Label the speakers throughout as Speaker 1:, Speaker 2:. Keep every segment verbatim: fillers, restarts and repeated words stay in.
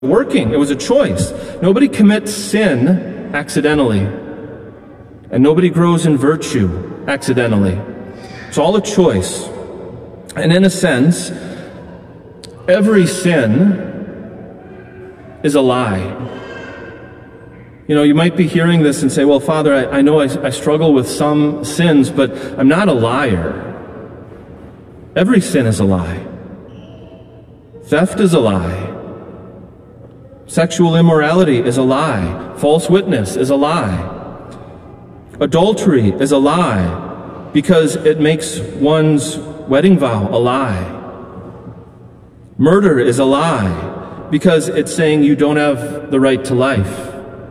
Speaker 1: working. It was a choice. Nobody commits sin accidentally, and nobody grows in virtue accidentally. It's all a choice. And in a sense, every sin is a lie. You know, you might be hearing this and say, well, Father, I, I know I, I struggle with some sins, but I'm not a liar. Every sin is a lie. Theft is a lie. Sexual immorality is a lie. False witness is a lie. Adultery is a lie because it makes one's wedding vow a lie. Murder is a lie because it's saying you don't have the right to life.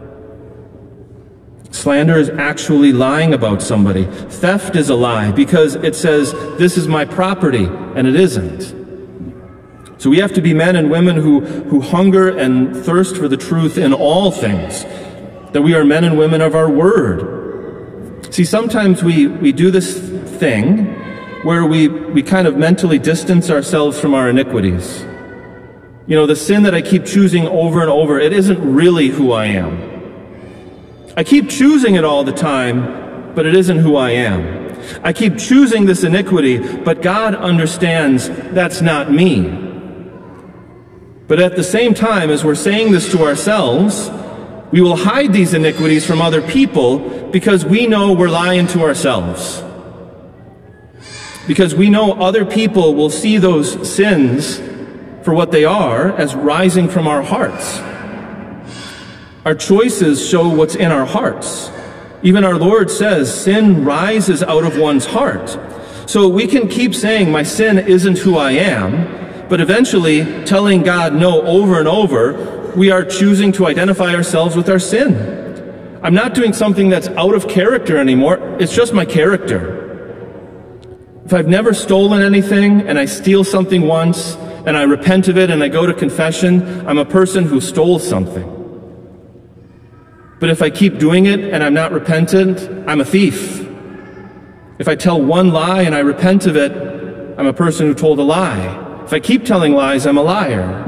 Speaker 1: Slander is actually lying about somebody. Theft is a lie because it says this is my property, and it isn't. So we have to be men and women who, who hunger and thirst for the truth in all things, that we are men and women of our word. See, sometimes we, we do this thing where we, we kind of mentally distance ourselves from our iniquities. You know, the sin that I keep choosing over and over, it isn't really who I am. I keep choosing it all the time, but it isn't who I am. I keep choosing this iniquity, but God understands that's not me. But at the same time, as we're saying this to ourselves, we will hide these iniquities from other people because we know we're lying to ourselves. Because we know other people will see those sins for what they are, as rising from our hearts. Our choices show what's in our hearts. Even our Lord says, sin rises out of one's heart. So we can keep saying, my sin isn't who I am, but eventually telling God no over and over, we are choosing to identify ourselves with our sin. I'm not doing something that's out of character anymore. It's just my character. If I've never stolen anything and I steal something once and I repent of it and I go to confession, I'm a person who stole something. But if I keep doing it and I'm not repentant, I'm a thief. If I tell one lie and I repent of it, I'm a person who told a lie. If I keep telling lies, I'm a liar.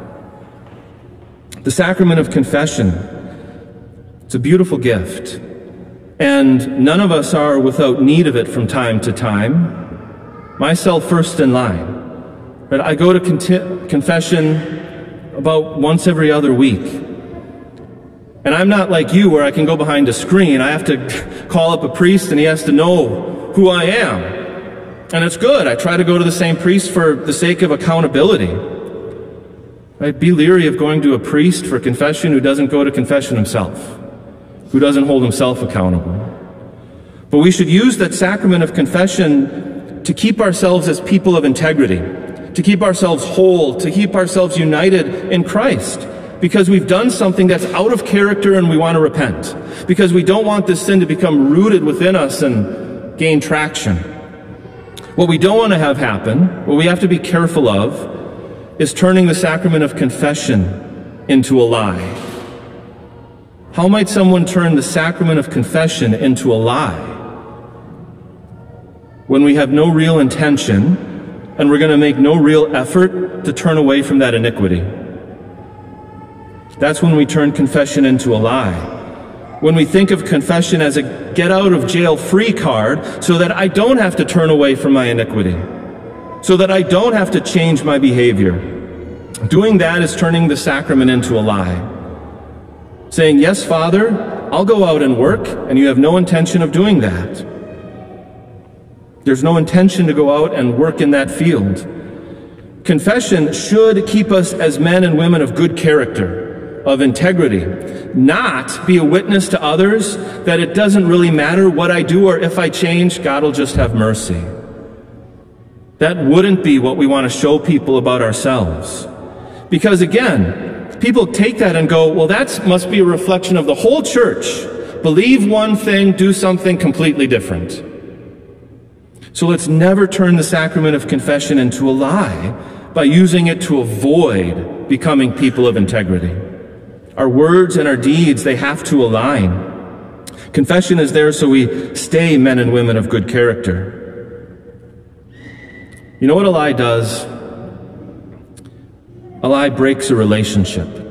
Speaker 1: The sacrament of confession, it's a beautiful gift. And none of us are without need of it from time to time. Myself first in line. But I go to con- confession about once every other week. And I'm not like you where I can go behind a screen. I have to call up a priest and he has to know who I am. And it's good. I try to go to the same priest for the sake of accountability. Right? Be leery of going to a priest for confession who doesn't go to confession himself, who doesn't hold himself accountable. But we should use that sacrament of confession to keep ourselves as people of integrity, to keep ourselves whole, to keep ourselves united in Christ, because we've done something that's out of character and we want to repent, because we don't want this sin to become rooted within us and gain traction. What we don't want to have happen, what we have to be careful of, is turning the sacrament of confession into a lie. How might someone turn the sacrament of confession into a lie? When we have no real intention and we're going to make no real effort to turn away from that iniquity. That's when we turn confession into a lie. When we think of confession as a get-out-of-jail-free card so that I don't have to turn away from my iniquity, so that I don't have to change my behavior. Doing that is turning the sacrament into a lie. Saying, yes, Father, I'll go out and work, and you have no intention of doing that. There's no intention to go out and work in that field. Confession should keep us as men and women of good character, of integrity, not be a witness to others that it doesn't really matter what I do or if I change, God will just have mercy. That wouldn't be what we want to show people about ourselves. Because again, people take that and go, well, that must be a reflection of the whole church. Believe one thing, do something completely different. So let's never turn the sacrament of confession into a lie by using it to avoid becoming people of integrity. Our words and our deeds, they have to align. Confession is there so we stay men and women of good character. You know what a lie does? A lie breaks a relationship.